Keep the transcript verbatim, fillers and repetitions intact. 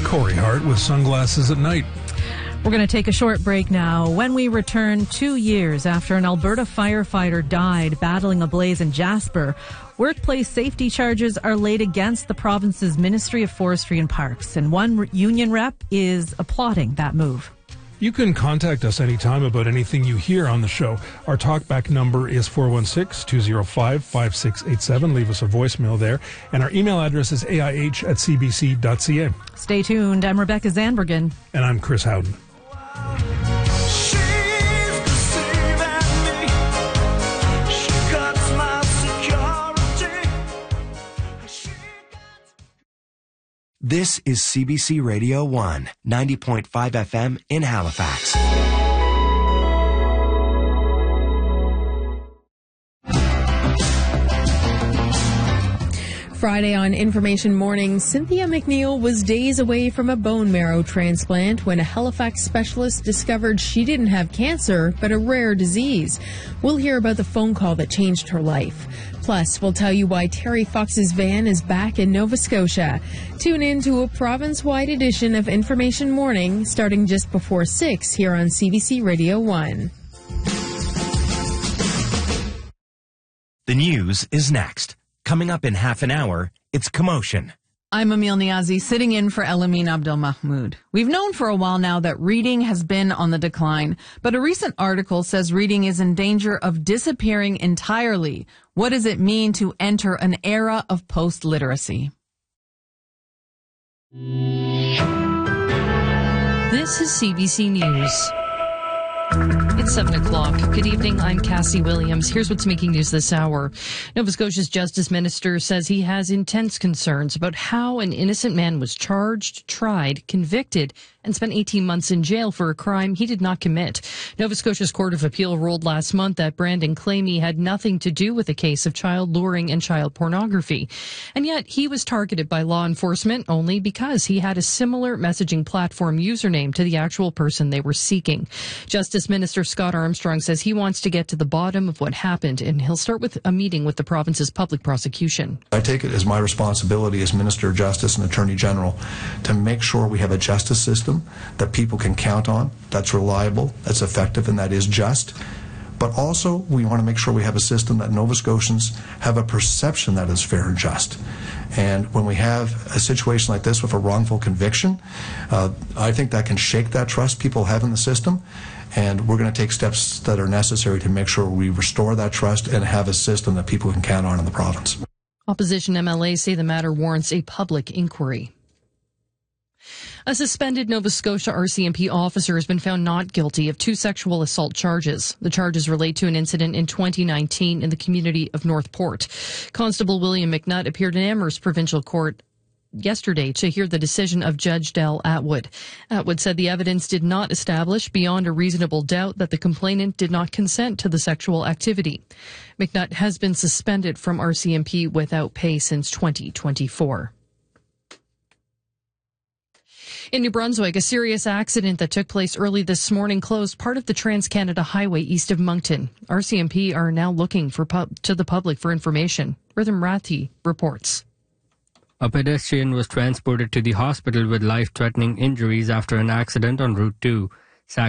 Corey Hart with Sunglasses at Night. We're going to take a short break now. When we return, two years after an Alberta firefighter died battling a blaze in Jasper, workplace safety charges are laid against the province's Ministry of Forestry and Parks, and one union rep is applauding that move. You can contact us anytime about anything you hear on the show. Our talkback number is four one six, two oh five, five six eight seven. Leave us a voicemail there. And our email address is A I H at C B C dot C A. Stay tuned. I'm Rebecca Zandbergen. And I'm Chris Howden. This is C B C Radio one, ninety point five F M in Halifax. Friday on Information Morning, Cynthia McNeil was days away from a bone marrow transplant when a Halifax specialist discovered she didn't have cancer, but a rare disease. We'll hear about the phone call that changed her life. Plus, we'll tell you why Terry Fox's van is back in Nova Scotia. Tune in to a province-wide edition of Information Morning, starting just before six here on C B C Radio one. The news is next. Coming up in half an hour, it's Commotion. I'm Emil Niazi, sitting in for Elamin Abdelmahmoud. We've known for a while now that reading has been on the decline, but a recent article says reading is in danger of disappearing entirely. What does it mean to enter an era of post-literacy? This is C B C News. It's seven o'clock. Good evening. I'm Cassie Williams. Here's what's making news this hour. Nova Scotia's Justice Minister says he has intense concerns about how an innocent man was charged, tried, convicted, and spent eighteen months in jail for a crime he did not commit. Nova Scotia's Court of Appeal ruled last month that Brandon Clamy had nothing to do with a case of child luring and child pornography. And yet he was targeted by law enforcement only because he had a similar messaging platform username to the actual person they were seeking. Justice Minister Scott Armstrong says he wants to get to the bottom of what happened, and he'll start with a meeting with the province's public prosecution. I take it as my responsibility as Minister of Justice and Attorney General to make sure we have a justice system that people can count on, that's reliable, that's effective, and that is just. But also, we want to make sure we have a system that Nova Scotians have a perception that is fair and just. And when we have a situation like this with a wrongful conviction, uh, I think that can shake that trust people have in the system. And we're going to take steps that are necessary to make sure we restore that trust and have a system that people can count on in the province. Opposition M L As say the matter warrants a public inquiry. A suspended Nova Scotia R C M P officer has been found not guilty of two sexual assault charges. The charges relate to an incident in twenty nineteen in the community of Northport. Constable William McNutt appeared in Amherst Provincial Court yesterday to hear the decision of Judge Del Atwood. Atwood said the evidence did not establish beyond a reasonable doubt that the complainant did not consent to the sexual activity. McNutt has been suspended from R C M P without pay since twenty twenty-four. In New Brunswick, a serious accident that took place early this morning closed part of the Trans-Canada Highway east of Moncton. R C M P are now looking for pub- to the public for information. Rhythm Rathi reports. A pedestrian was transported to the hospital with life-threatening injuries after an accident on Route two.